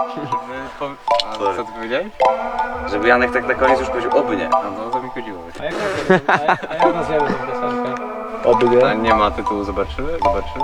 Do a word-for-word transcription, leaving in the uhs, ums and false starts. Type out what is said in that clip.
Żeby po... A co ty powiedziałeś? Żeby Janek tak na koniec już powiedział oby nie. No to, to mi chodziło. A jak nazwiemy, a, a jak nazwiemy tę piosenkę? Oby A nie ma tytułu, zobaczymy? Zobaczymy?